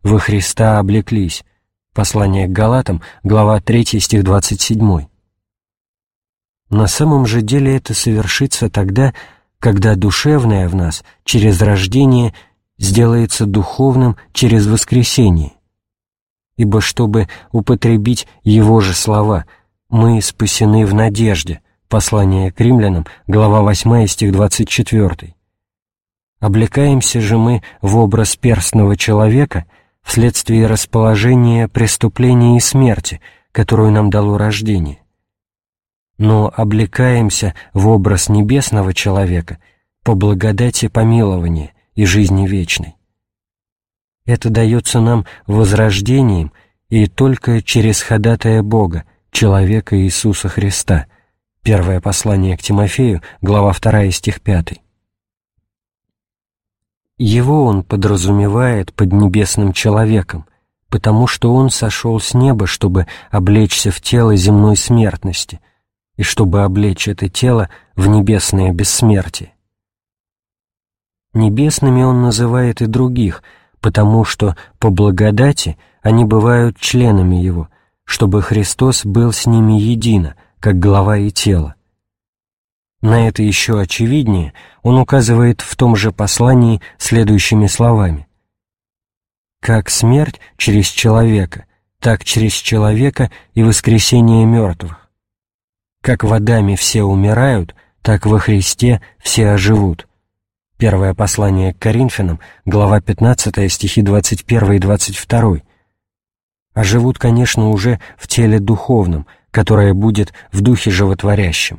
во Христа облеклись». Послание к Галатам, глава 3, стих 27. На самом же деле это совершится тогда, когда душевное в нас через рождение сделается духовным через воскресение. Ибо чтобы употребить его же слова, мы спасены в надежде. Послание к Римлянам, глава 8, стих 24. Облекаемся же мы в образ перстного человека вследствие расположения преступления и смерти, которую нам дало рождение. Но облекаемся в образ небесного человека по благодати помилования и жизни вечной. Это дается нам возрождением и только через ходатая Бога, человека Иисуса Христа. Первое послание к Тимофею, глава 2, стих 5. Его он подразумевает под небесным человеком, потому что он сошел с неба, чтобы облечься в тело земной смертности и чтобы облечь это тело в небесное бессмертие. Небесными он называет и других, потому что по благодати они бывают членами его, чтобы Христос был с ними едино, как голова и тело. На это еще очевиднее он указывает в том же послании следующими словами: «Как смерть через человека, так через человека и воскресение мертвых. Как в Адаме все умирают, так во Христе все оживут». Первое послание к Коринфянам, глава 15, стихи 21 и 22. Оживут, конечно, уже в теле духовном, которое будет в духе животворящем.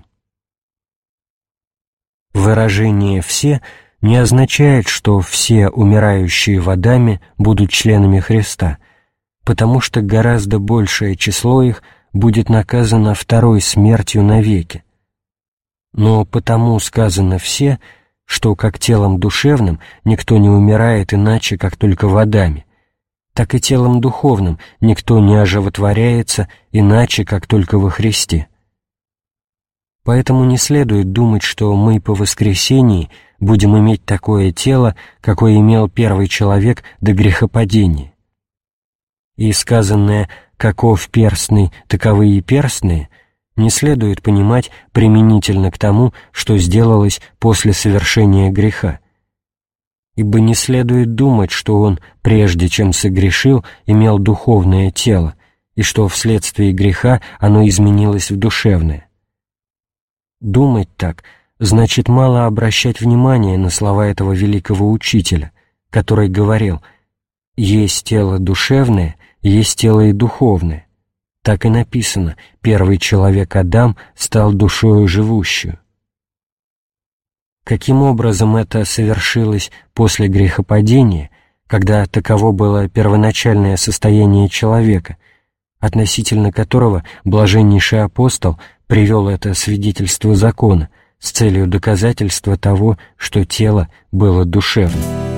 Выражение «все» не означает, что все умирающие в Адаме будут членами Христа, потому что гораздо большее число их будет наказано второй смертью навеки. Но потому сказано «все», что как телом душевным никто не умирает иначе, как только в Адаме, так и телом духовным никто не оживотворяется иначе, как только во Христе. Поэтому не следует думать, что мы по воскресении будем иметь такое тело, какое имел первый человек до грехопадения. И сказанное «каков перстный, таковы и перстные» не следует понимать применительно к тому, что сделалось после совершения греха. Ибо не следует думать, что он, прежде чем согрешил, имел духовное тело, и что вследствие греха оно изменилось в душевное. Думать так значит мало обращать внимание на слова этого великого учителя, который говорил: «Есть тело душевное, есть тело и духовное». Так и написано: первый человек Адам стал душою живущую. Каким образом это совершилось после грехопадения, когда таково было первоначальное состояние человека, относительно которого блаженнейший апостол привел это свидетельство закона с целью доказательства того, что тело было душевным?